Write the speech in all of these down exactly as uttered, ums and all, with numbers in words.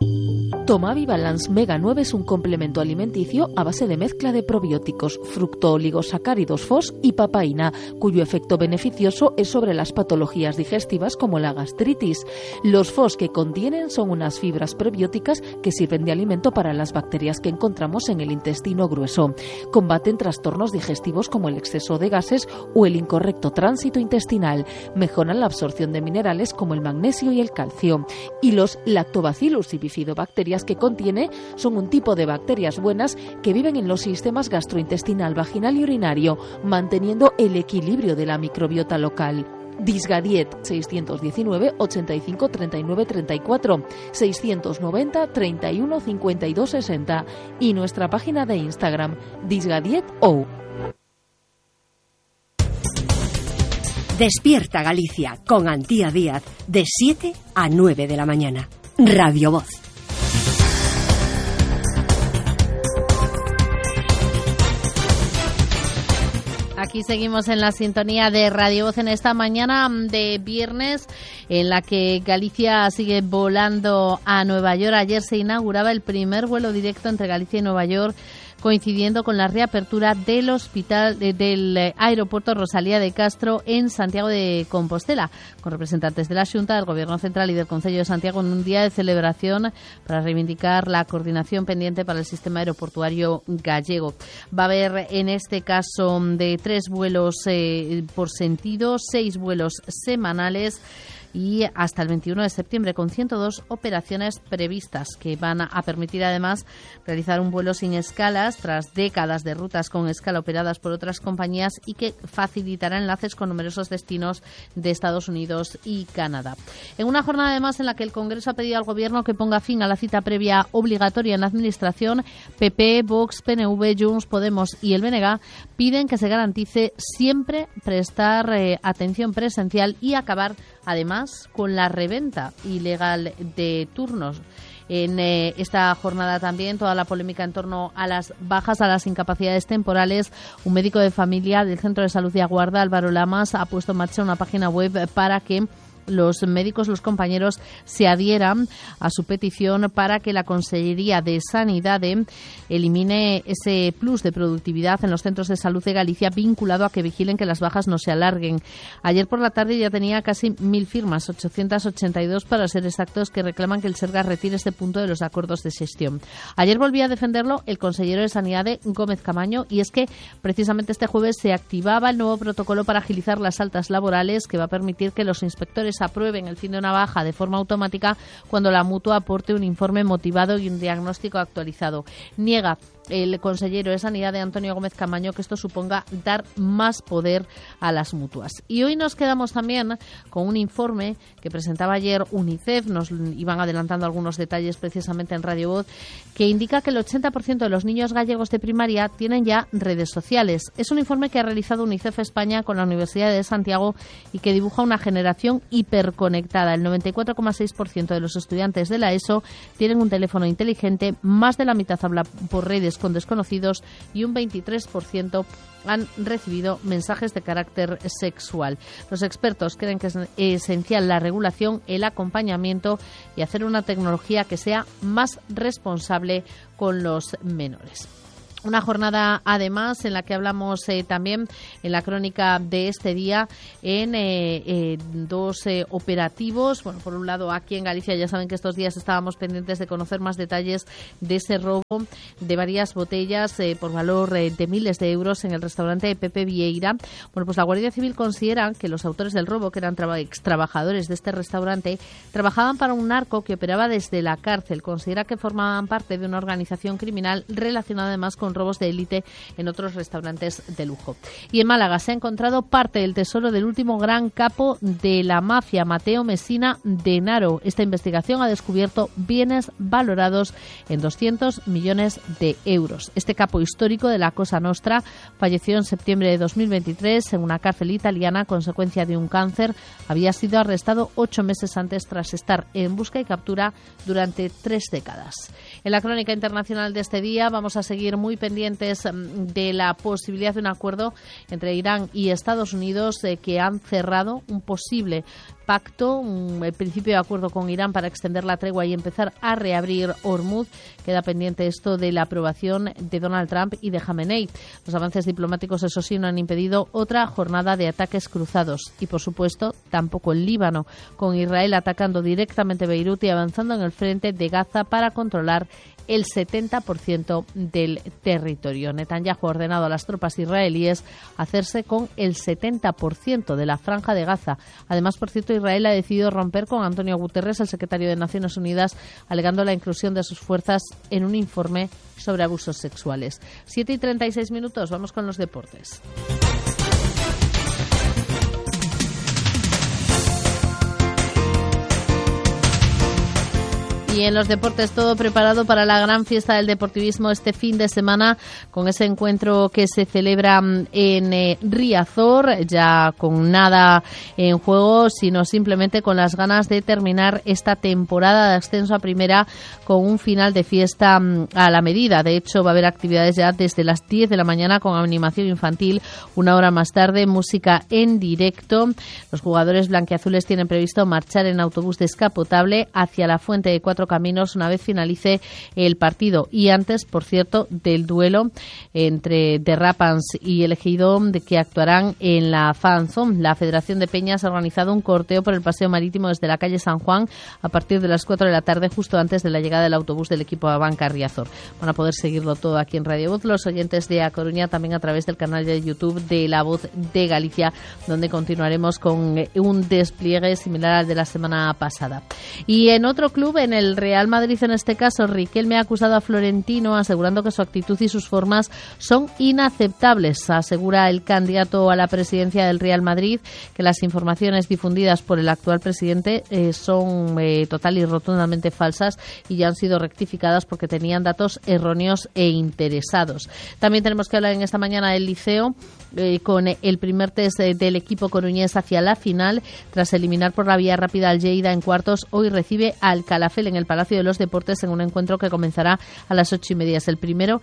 Tomavi Balance Mega nueve es un complemento alimenticio a base de mezcla de probióticos, fructooligosacáridos F O S y papaína, cuyo efecto beneficioso es sobre las patologías digestivas como la gastritis. Los F O S que contienen son unas fibras prebióticas que sirven de alimento para las bacterias que encontramos en el intestino grueso. Combaten trastornos digestivos como el exceso de gases o el incorrecto tránsito intestinal. Mejoran la absorción de minerales como el magnesio y el calcio. Y los Lactobacillus y bifidobacterias que contiene son un tipo de bacterias buenas que viven en los sistemas gastrointestinal, vaginal y urinario, manteniendo el equilibrio de la microbiota local. Disgadiet seiscientos diecinueve ochenta y cinco treinta y nueve treinta y cuatro, seiscientos noventa treinta y uno cincuenta y dos sesenta y nuestra página de Instagram disgadieto. Despierta Galicia con Antía Díaz de siete a nueve de la mañana. Radio Voz. Aquí seguimos en la sintonía de Radio Voz en esta mañana de viernes en la que Galicia sigue volando a Nueva York. Ayer se inauguraba el primer vuelo directo entre Galicia y Nueva York, coincidiendo con la reapertura del hospital eh, del aeropuerto Rosalía de Castro en Santiago de Compostela, con representantes de la Xunta, del Gobierno Central y del Concello de Santiago en un día de celebración para reivindicar la coordinación pendiente para el sistema aeroportuario gallego. Va a haber en este caso de tres vuelos eh, por sentido, seis vuelos semanales y hasta el veintiuno de septiembre, con ciento dos operaciones previstas que van a permitir además realizar un vuelo sin escalas tras décadas de rutas con escala operadas por otras compañías y que facilitará enlaces con numerosos destinos de Estados Unidos y Canadá. En una jornada además en la que el Congreso ha pedido al Gobierno que ponga fin a la cita previa obligatoria en la Administración, P P, Vox, P N V, Junts, Podemos y el B N G piden que se garantice siempre prestar eh, atención presencial y acabar además con la reventa ilegal de turnos. En eh, esta jornada también toda la polémica en torno a las bajas, a las incapacidades temporales. Un médico de familia del Centro de Salud de Aguarda, Álvaro Lamas, ha puesto en marcha una página web para que los médicos, los compañeros, se adhieran a su petición para que la Consellería de Sanidad elimine ese plus de productividad en los centros de salud de Galicia vinculado a que vigilen que las bajas no se alarguen. Ayer por la tarde ya tenía casi mil firmas, ochocientas ochenta y dos para ser exactos, que reclaman que el Sergas retire este punto de los acuerdos de xestión. Ayer volvía a defenderlo el consellero de Sanidad, Gómez Camaño, y es que precisamente este jueves se activaba el nuevo protocolo para agilizar las altas laborales que va a permitir que los inspectores aprueben el fin de una baja de forma automática cuando la mutua aporte un informe motivado y un diagnóstico actualizado. Niega el consejero de Sanidad, de Antonio Gómez Camaño, que esto suponga dar más poder a las mutuas. Y hoy nos quedamos también con un informe que presentaba ayer UNICEF, nos iban adelantando algunos detalles precisamente en Radio Voz, que indica que el ochenta por ciento de los niños gallegos de primaria tienen ya redes sociales. Es un informe que ha realizado UNICEF España con la Universidad de Santiago y que dibuja una generación hiperconectada. El noventa y cuatro coma seis por ciento de los estudiantes de la ESO tienen un teléfono inteligente, más de la mitad habla por redes con desconocidos y un veintitrés por ciento han recibido mensajes de carácter sexual. Los expertos creen que es esencial la regulación, el acompañamiento y hacer una tecnología que sea más responsable con los menores. Una jornada, además, en la que hablamos eh, también en la crónica de este día en eh, eh, dos eh, operativos. Bueno, por un lado, aquí en Galicia ya saben que estos días estábamos pendientes de conocer más detalles de ese robo de varias botellas eh, por valor eh, de miles de euros en el restaurante Pepe Vieira. Bueno, pues la Guardia Civil considera que los autores del robo, que eran traba- ex trabajadores de este restaurante, trabajaban para un narco que operaba desde la cárcel. Considera que formaban parte de una organización criminal relacionada además con robos de élite en otros restaurantes de lujo. Y en Málaga se ha encontrado parte del tesoro del último gran capo de la mafia, Mateo Messina Denaro. Esta investigación ha descubierto bienes valorados en doscientos millones de euros. Este capo histórico de la Cosa Nostra falleció en septiembre de dos mil veintitrés en una cárcel italiana a consecuencia de un cáncer. Había sido arrestado ocho meses antes tras estar en busca y captura durante tres décadas. En la crónica internacional de este día vamos a seguir muy pendientes de la posibilidad de un acuerdo entre Irán y Estados Unidos eh, que han cerrado un posible pacto, un principio de acuerdo con Irán para extender la tregua y empezar a reabrir Hormuz. Queda pendiente esto de la aprobación de Donald Trump y de Jamenei. Los avances diplomáticos, eso sí, no han impedido otra jornada de ataques cruzados. Y, por supuesto, tampoco el Líbano, con Israel atacando directamente Beirut y avanzando en el frente de Gaza para controlar el setenta por ciento del territorio. Netanyahu ha ordenado a las tropas israelíes hacerse con el setenta por ciento de la franja de Gaza. Además, por cierto, Israel ha decidido romper con Antonio Guterres, el secretario de Naciones Unidas, alegando la inclusión de sus fuerzas en un informe sobre abusos sexuales. siete y treinta y seis minutos, vamos con los deportes. Y en los deportes todo preparado para la gran fiesta del deportivismo este fin de semana, con ese encuentro que se celebra en eh, Riazor, ya con nada en juego, sino simplemente con las ganas de terminar esta temporada de ascenso a primera con un final de fiesta a la medida. De hecho, va a haber actividades ya desde las diez de la mañana con animación infantil, una hora más tarde música en directo. Los jugadores blanquiazules tienen previsto marchar en autobús descapotable hacia la Fuente de Cuatro Caminos una vez finalice el partido, y antes, por cierto, del duelo entre Derrapans y el Ejido, de que actuarán en la Fan Zone. La Federación de Peñas ha organizado un corteo por el paseo marítimo desde la calle San Juan a partir de las cuatro de la tarde, justo antes de la llegada del autobús del equipo Abanca Riazor. Van a poder seguirlo todo aquí en Radio Voz, los oyentes de A Coruña, también a través del canal de YouTube de La Voz de Galicia, donde continuaremos con un despliegue similar al de la semana pasada. Y en otro club, en el Real Madrid, en este caso, Riquelme ha acusado a Florentino, asegurando que su actitud y sus formas son inaceptables. Asegura el candidato a la presidencia del Real Madrid que las informaciones difundidas por el actual presidente eh, son eh, total y rotundamente falsas y ya han sido rectificadas porque tenían datos erróneos e interesados. También tenemos que hablar en esta mañana del Liceo, eh, con el primer test eh, del equipo coruñés hacia la final. Tras eliminar por la vía rápida al Lleida en cuartos, hoy recibe al Calafell en el Palacio de los Deportes en un encuentro que comenzará a las ocho y media. Es el primero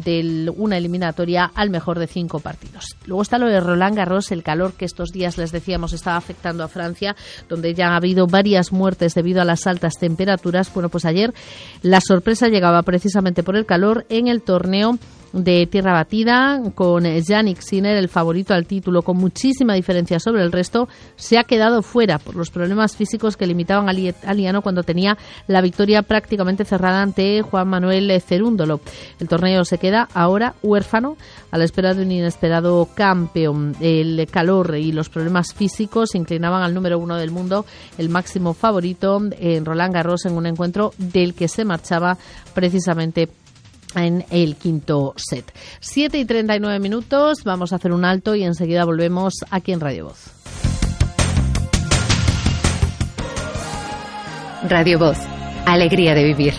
de una eliminatoria al mejor de cinco partidos. Luego está lo de Roland Garros, el calor que estos días, les decíamos, estaba afectando a Francia, donde ya ha habido varias muertes debido a las altas temperaturas. Bueno, pues ayer la sorpresa llegaba precisamente por el calor en el torneo de tierra batida, con Jannik Sinner, el favorito al título, con muchísima diferencia sobre el resto. Se ha quedado fuera por los problemas físicos que limitaban a Liano cuando tenía la victoria prácticamente cerrada ante Juan Manuel Cerúndolo. El torneo se queda ahora huérfano a la espera de un inesperado campeón. El calor y los problemas físicos inclinaban al número uno del mundo, el máximo favorito en Roland Garros, en un encuentro del que se marchaba precisamente en el quinto set. siete y treinta y nueve minutos, vamos a hacer un alto y enseguida volvemos aquí en Radio Voz. Radio Voz, alegría de vivir.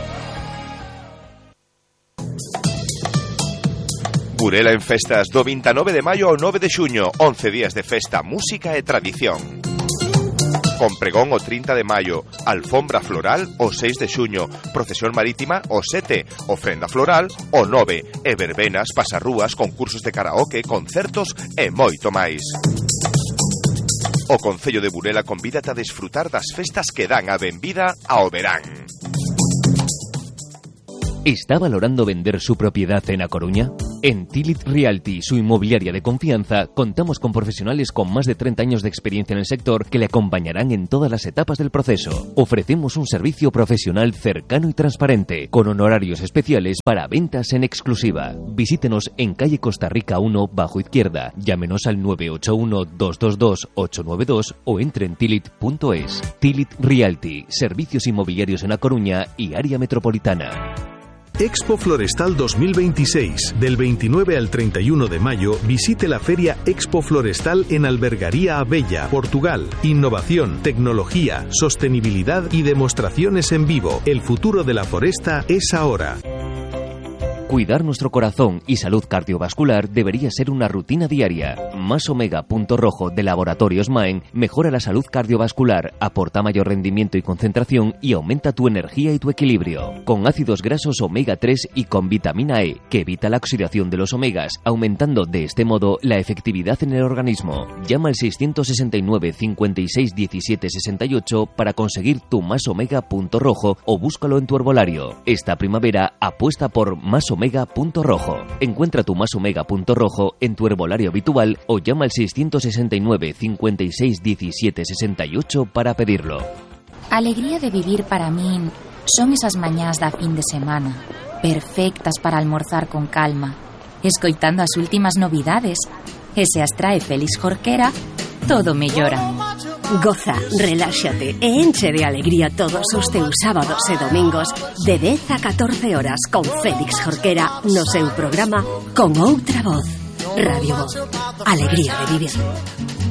Burela en festas do veintinueve de maio ao nove de xuño, once días de festa, música e tradición. Con pregón o trinta de maio, alfombra floral o seis de xuño, procesión marítima o sete, ofrenda floral o nove, e verbenas, pasarrúas, concursos de karaoke, concertos e moito máis. O Concello de Burela convídate a desfrutar das festas que dan a benvida ao verán. ¿Está valorando vender su propiedad en A Coruña? En Tilit Realty, su inmobiliaria de confianza, contamos con profesionales con más de treinta años de experiencia en el sector que le acompañarán en todas las etapas del proceso. Ofrecemos un servicio profesional cercano y transparente, con honorarios especiales para ventas en exclusiva. Visítenos en calle Costa Rica uno, bajo izquierda. Llámenos al nueve ocho uno, dos dos dos, ocho nueve dos o entre en tilit punto es. Tilit Realty, servicios inmobiliarios en A Coruña y área metropolitana. Expo Florestal dos mil veintiséis. Del veintinueve al treinta y uno de mayo, visite la feria Expo Florestal en Albergaría Abella, Portugal. Innovación, tecnología, sostenibilidad y demostraciones en vivo. El futuro de la foresta es ahora. Cuidar nuestro corazón y salud cardiovascular debería ser una rutina diaria. Más Omega Punto Rojo de Laboratorios Maen mejora la salud cardiovascular, aporta mayor rendimiento y concentración y aumenta tu energía y tu equilibrio. Con ácidos grasos omega tres y con vitamina E, que evita la oxidación de los omegas, aumentando de este modo la efectividad en el organismo. Llama al seiscientos sesenta y nueve, cincuenta y seis, diecisiete, sesenta y ocho para conseguir tu Más Omega Punto Rojo o búscalo en tu herbolario. Esta primavera apuesta por Más Omega Punto Rojo. Encuentra tu Más Omega Punto Rojo en tu herbolario habitual o llama al seiscientos sesenta y nueve, cincuenta y seis, diecisiete, sesenta y ocho para pedirlo. Alegría de vivir para min son esas mañás da fin de semana, perfectas para almorzar con calma, escoitando as últimas novidades, e se as trae Félix Jorquera, todo mellora. Goza, reláxate e enche de alegría todos os teus sábados e domingos de dez a catorce horas con Félix Jorquera no seu programa Con Outra Voz. Radio Voz. Alegría de vivir.